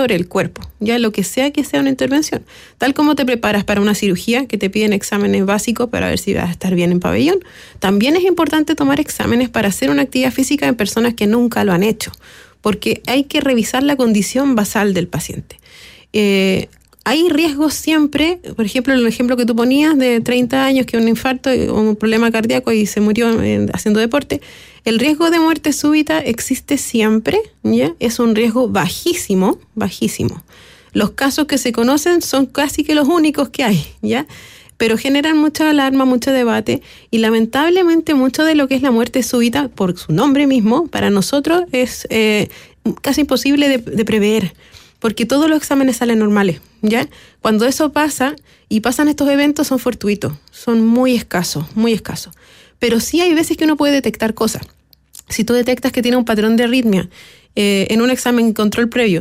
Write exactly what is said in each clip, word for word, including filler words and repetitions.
sobre el cuerpo, ya lo que sea que sea una intervención. Tal como te preparas para una cirugía, que te piden exámenes básicos para ver si vas a estar bien en pabellón, también es importante tomar exámenes para hacer una actividad física en personas que nunca lo han hecho, porque hay que revisar la condición basal del paciente. Eh, Hay riesgos siempre, por ejemplo, el ejemplo que tú ponías de treinta años, que un infarto o un problema cardíaco y se murió haciendo deporte. El riesgo de muerte súbita existe siempre, ¿ya? Es un riesgo bajísimo, bajísimo. Los casos que se conocen son casi que los únicos que hay, ¿ya? Pero generan mucha alarma, mucho debate, y lamentablemente mucho de lo que es la muerte súbita, por su nombre mismo, para nosotros es eh, casi imposible de, de prever, porque todos los exámenes salen normales, ¿ya? Cuando eso pasa, y pasan estos eventos, son fortuitos, son muy escasos, muy escasos. Pero sí hay veces que uno puede detectar cosas. Si tú detectas que tiene un patrón de arritmia eh, en un examen control previo,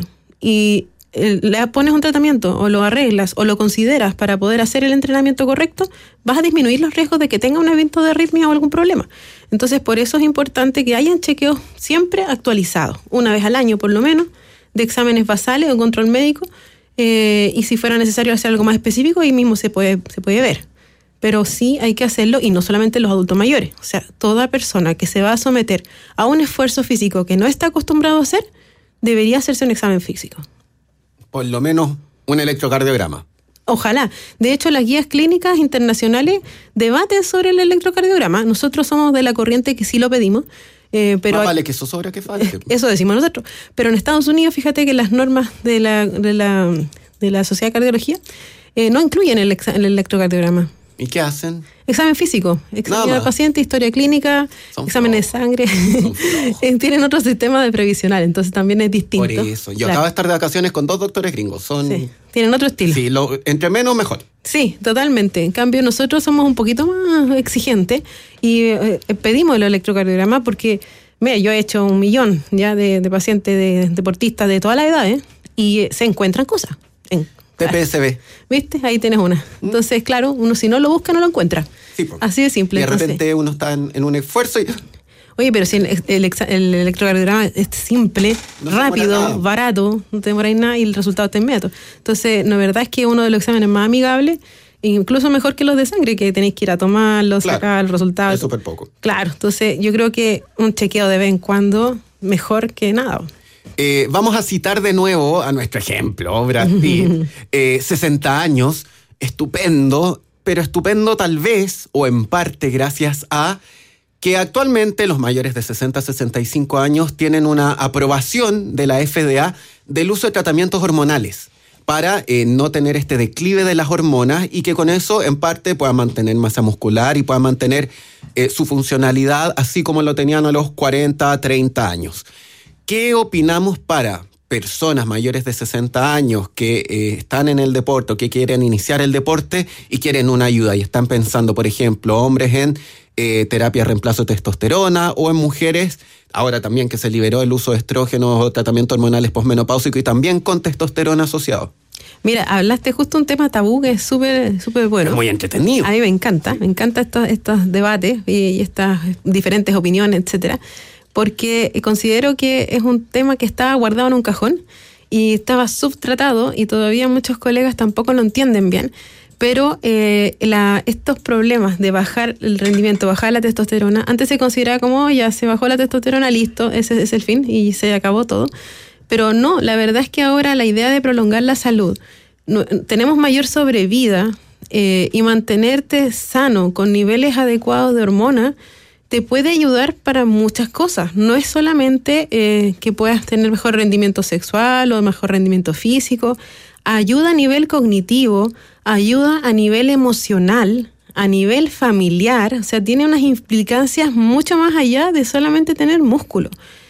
y eh, le pones un tratamiento, o lo arreglas, o lo consideras para poder hacer el entrenamiento correcto, vas a disminuir los riesgos de que tenga un evento de arritmia o algún problema. Entonces, por eso es importante que hayan chequeos siempre actualizados, una vez al año por lo menos, de exámenes basales o control médico, eh, y si fuera necesario hacer algo más específico, ahí mismo se puede, se puede ver. Pero sí hay que hacerlo, y no solamente los adultos mayores. O sea, toda persona que se va a someter a un esfuerzo físico que no está acostumbrado a hacer, debería hacerse un examen físico. Por lo menos un electrocardiograma. Ojalá. De hecho, las guías clínicas internacionales debaten sobre el electrocardiograma. Nosotros somos de la corriente que sí lo pedimos. Eh, pero Más vale que eso sobra que falte. Eso decimos nosotros. Pero en Estados Unidos, fíjate que las normas de la, de la, de la Sociedad de Cardiología eh, no incluyen el, exa, el electrocardiograma. ¿Y qué hacen? Examen físico, examen al paciente, historia clínica, Son examen flojos. de sangre. Tienen otro sistema de previsional, entonces también es distinto. Por eso. Yo claro. acabo de estar de vacaciones con dos doctores gringos. Son... Sí. Tienen otro estilo. Sí, lo, entre menos mejor. Sí, totalmente. En cambio, nosotros somos un poquito más exigentes y eh, pedimos el electrocardiograma porque, mira, yo he hecho un millón ya de, de pacientes, de deportistas de todas las edades, ¿eh? y eh, se encuentran cosas. En, T P S B. ¿Viste? Ahí tienes una. Entonces, claro, uno si no lo busca, no lo encuentra. Sí, pues. Así de simple. Y de entonces. repente uno está en, en un esfuerzo y... Oye, pero si el, el, el electrocardiograma es simple, no rápido, barato, no te demoráis nada y el resultado está inmediato. Entonces, la verdad es que uno de los exámenes más amigables, incluso mejor que los de sangre, que tenéis que ir a tomarlo, claro, sacar el resultado. Es súper poco. Claro, entonces yo creo que un chequeo de vez en cuando mejor que nada. Eh, vamos a citar de nuevo a nuestro ejemplo, Brad Pitt. eh, sesenta años, estupendo, pero estupendo tal vez, o en parte gracias a que actualmente los mayores de sesenta a sesenta y cinco años tienen una aprobación de la F D A del uso de tratamientos hormonales para eh, no tener este declive de las hormonas y que con eso en parte puedan mantener masa muscular y puedan mantener eh, su funcionalidad así como lo tenían a los cuarenta, treinta años. ¿Qué opinamos para personas mayores de sesenta años que eh, están en el deporte o que quieren iniciar el deporte y quieren una ayuda y están pensando, por ejemplo, hombres en eh, terapia de reemplazo de testosterona o en mujeres, ahora también que se liberó el uso de estrógenos o tratamientos hormonales posmenopáusicos y también con testosterona asociado? Mira, hablaste justo un tema tabú que es súper súper bueno. Es muy entretenido. A mí me encanta, me encantan estos, estos debates y, y estas diferentes opiniones, etcétera, porque considero que es un tema que estaba guardado en un cajón y estaba subtratado y todavía muchos colegas tampoco lo entienden bien, pero eh, la, estos problemas de bajar el rendimiento, bajar la testosterona, antes se consideraba como, oh, ya se bajó la testosterona, listo, ese es el fin y se acabó todo, pero no, la verdad es que ahora la idea de prolongar la salud, no, tenemos mayor sobrevida eh, y mantenerte sano con niveles adecuados de hormonas te puede ayudar para muchas cosas. No es solamente eh, que puedas tener mejor rendimiento sexual o mejor rendimiento físico. Ayuda a nivel cognitivo, ayuda a nivel emocional, a nivel familiar. O sea, tiene unas implicancias mucho más allá de solamente tener músculo.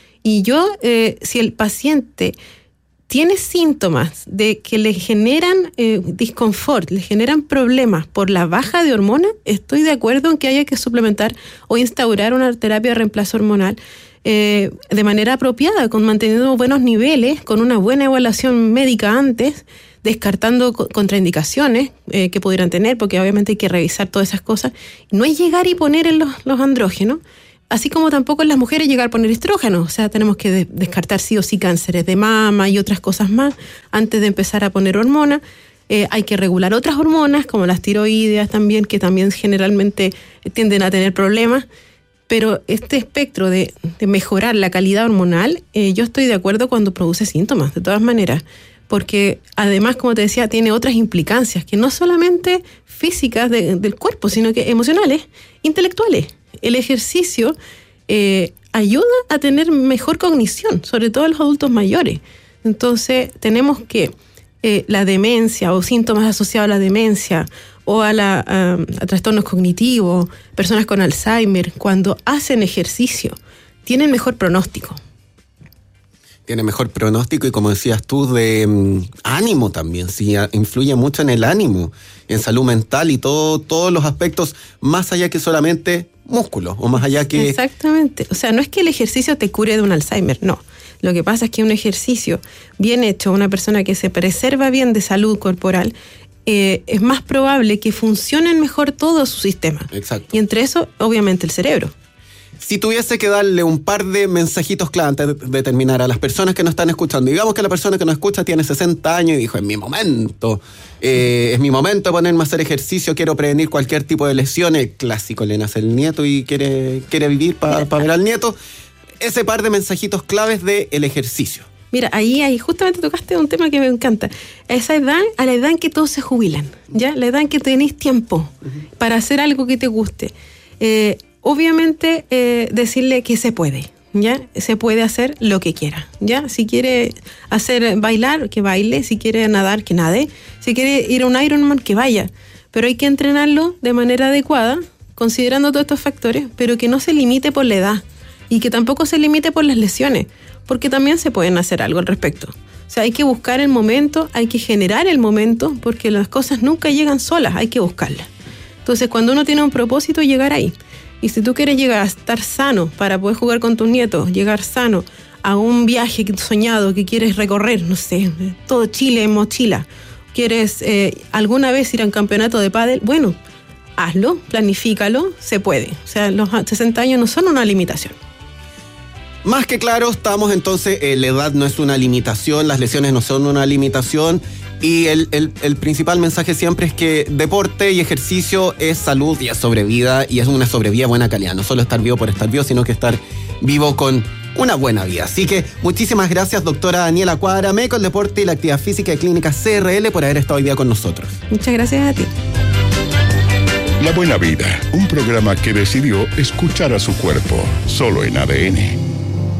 Y yo, eh, si el paciente tiene síntomas de que le generan eh, disconfort, le generan problemas por la baja de hormonas, estoy de acuerdo en que haya que suplementar o instaurar una terapia de reemplazo hormonal eh, de manera apropiada, con manteniendo buenos niveles, con una buena evaluación médica antes, descartando co- contraindicaciones eh, que pudieran tener, porque obviamente hay que revisar todas esas cosas. No es llegar y poner en los, los andrógenos, Así como tampoco en las mujeres llegar a poner estrógeno, o sea, tenemos que de- descartar sí o sí cánceres de mama y otras cosas más antes de empezar a poner hormonas. Eh, hay que regular otras hormonas, como las tiroideas también, que también generalmente tienden a tener problemas. Pero este espectro de, de mejorar la calidad hormonal, eh, yo estoy de acuerdo cuando produce síntomas, de todas maneras. Porque además, como te decía, tiene otras implicancias, que no solamente físicas de, del cuerpo, sino que emocionales, intelectuales. El ejercicio eh, ayuda a tener mejor cognición, sobre todo en los adultos mayores. Entonces, tenemos que eh, la demencia o síntomas asociados a la demencia o a, la, a, a trastornos cognitivos, personas con Alzheimer, cuando hacen ejercicio, tienen mejor pronóstico. Tiene mejor pronóstico y, como decías tú, de um, ánimo también, sí, a, influye mucho en el ánimo, en salud mental y todo, todos los aspectos, más allá que solamente músculos, o más allá que... Exactamente, o sea, no es que el ejercicio te cure de un Alzheimer, no. Lo que pasa es que un ejercicio bien hecho, una persona que se preserva bien de salud corporal, eh, es más probable que funcionen mejor todo su sistema. Exacto. Y entre eso, obviamente, el cerebro. Si tuviese que darle un par de mensajitos clave antes de terminar a las personas que nos están escuchando, digamos que la persona que nos escucha tiene sesenta años y dijo, es mi momento, eh, es mi momento de ponerme a hacer ejercicio, quiero prevenir cualquier tipo de lesión, el clásico, le nace el nieto y quiere, quiere vivir para pa ver al nieto, ese par de mensajitos claves del ejercicio. Mira, ahí, ahí justamente tocaste un tema que me encanta. A esa edad, a la edad en que todos se jubilan, ¿ya? La edad en que tenéis tiempo uh-huh. para hacer algo que te guste. Eh, Obviamente, eh, decirle que se puede, ¿ya? Se puede hacer lo que quiera, ¿ya? Si quiere hacer bailar, que baile. Si quiere nadar, que nade. Si quiere ir a un Ironman, que vaya. Pero hay que entrenarlo de manera adecuada, considerando todos estos factores, pero que no se limite por la edad y que tampoco se limite por las lesiones, porque también se pueden hacer algo al respecto. O sea, hay que buscar el momento, hay que generar el momento, porque las cosas nunca llegan solas, hay que buscarlas. Entonces, cuando uno tiene un propósito, llegar ahí. Y si tú quieres llegar a estar sano para poder jugar con tus nietos, llegar sano a un viaje soñado que quieres recorrer, no sé, todo Chile en mochila, quieres eh, alguna vez ir a un campeonato de pádel, bueno, hazlo, planifícalo, se puede. O sea, los sesenta años no son una limitación. Más que claro, estamos entonces, eh, la edad no es una limitación, las lesiones no son una limitación. Y el, el, el principal mensaje siempre es que deporte y ejercicio es salud y es sobrevida, y es una sobrevida de buena calidad. No solo estar vivo por estar vivo, sino que estar vivo con una buena vida. Así que muchísimas gracias, doctora Daniela Cuadra, médico del deporte y la actividad física de Clínica C R L, por haber estado hoy día con nosotros. Muchas gracias a ti. La Buena Vida, un programa que decidió escuchar a su cuerpo, solo en A D N.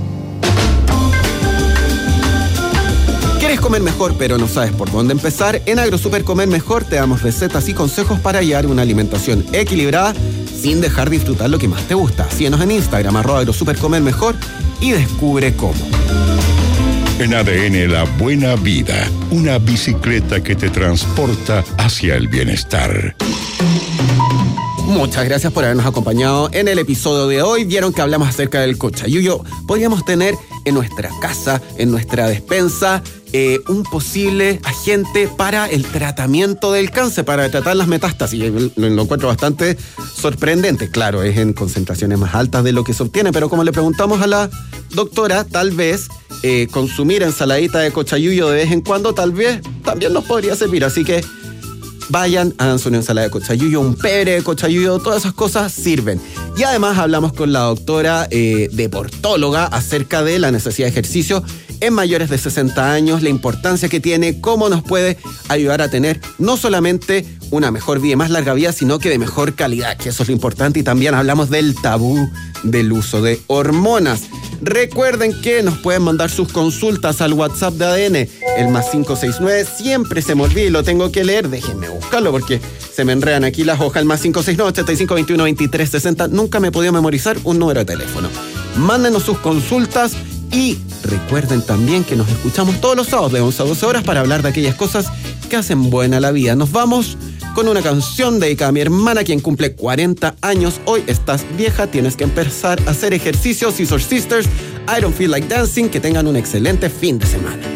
¿Quieres comer mejor pero no sabes por dónde empezar? En AgroSuper Comer Mejor te damos recetas y consejos para llevar una alimentación equilibrada sin dejar de disfrutar lo que más te gusta. Síguenos en Instagram, arroba AgroSuper Comer Mejor, y descubre cómo. En A D N La Buena Vida, una bicicleta que te transporta hacia el bienestar. Muchas gracias por habernos acompañado en el episodio de hoy. Vieron que hablamos acerca del cochayuyo. Podríamos tener en nuestra casa, en nuestra despensa, eh, un posible agente para el tratamiento del cáncer, para tratar las metástasis. Lo, lo encuentro bastante sorprendente. Claro, es en concentraciones más altas de lo que se obtiene, pero como le preguntamos a la doctora, tal vez eh, consumir ensaladita de cochayuyo de vez en cuando, tal vez también nos podría servir. Así que vayan, háganse una ensalada de cochayuyo, un pebre de cochayuyo, todas esas cosas sirven. Y además hablamos con la doctora eh, deportóloga acerca de la necesidad de ejercicio en mayores de sesenta años, la importancia que tiene, cómo nos puede ayudar a tener no solamente una mejor vida y más larga vida, sino que de mejor calidad, que eso es lo importante. Y también hablamos del tabú del uso de hormonas. Recuerden que nos pueden mandar sus consultas al WhatsApp de A D N, el más cinco seis nueve, siempre se me olvida y lo tengo que leer, déjenme buscarlo porque se me enredan aquí las hojas, el más cinco seis nueve, ochenta y cinco veintiuno veintitrés sesenta, nunca me he podido memorizar un número de teléfono. Mándenos sus consultas y recuerden también que nos escuchamos todos los sábados de once a doce horas para hablar de aquellas cosas que hacen buena la vida. Nos vamos con una canción dedicada a mi hermana, quien cumple cuarenta años. Hoy estás vieja, tienes que empezar a hacer ejercicios. Scissor Sisters, I Don't Feel Like Dancing. Que tengan un excelente fin de semana.